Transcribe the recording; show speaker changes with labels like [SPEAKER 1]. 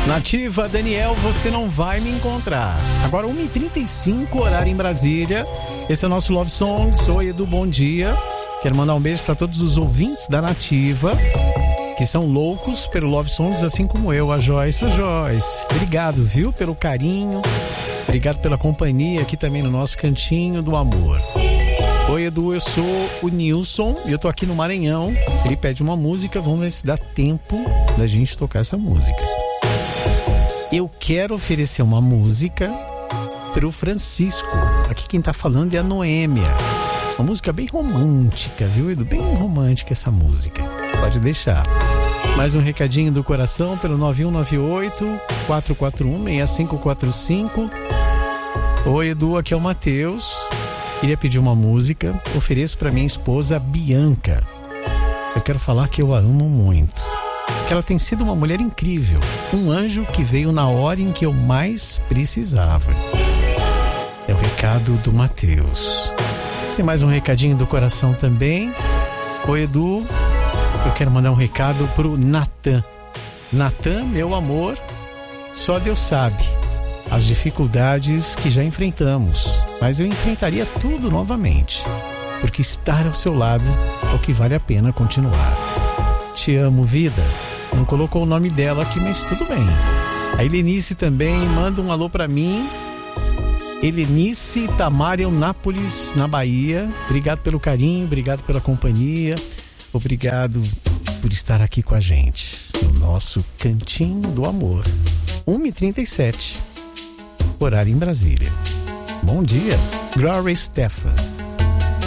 [SPEAKER 1] Nativa, Daniel, você não vai me encontrar. Agora 1h35, horário em Brasília. Esse é o nosso Love Songs. Oi, Edu, bom dia. Quero mandar um beijo para todos os ouvintes da Nativa, que são loucos pelo Love Songs, assim como eu, a Joyce. Ô, Joyce, obrigado, viu, pelo carinho. Obrigado pela companhia aqui também no nosso Cantinho do Amor. Oi, Edu, eu sou o Nilson e eu tô aqui no Maranhão. Ele pede uma música, vamos ver se dá tempo da gente tocar essa música. Eu quero oferecer uma música pro Francisco. Aqui quem tá falando é a Noêmia. Uma música bem romântica, viu, Edu? Bem romântica essa música. Pode deixar. Mais um recadinho do coração pelo 9198-441-6545. Oi, Edu, aqui é o Matheus. Queria pedir uma música. Ofereço pra minha esposa Bianca. Eu quero falar que eu a amo muito. Que ela tem sido uma mulher incrível. Um anjo que veio na hora em que eu mais precisava. É o recado do Matheus. Tem mais um recadinho do coração também. Oi, Edu. Eu quero mandar um recado pro Natan. Natan, meu amor, só Deus sabe as dificuldades que já enfrentamos. Mas eu enfrentaria tudo novamente. Porque estar ao seu lado é o que vale a pena continuar. Te amo, vida. Não colocou o nome dela aqui, mas tudo bem. A Helenice também manda um alô pra mim. Helenice Tamário, Nápoles, na Bahia. Obrigado pelo carinho, obrigado pela companhia. Obrigado por estar aqui com a gente no nosso Cantinho do Amor. 1h37, horário em Brasília. Bom dia, Gloria Estefan.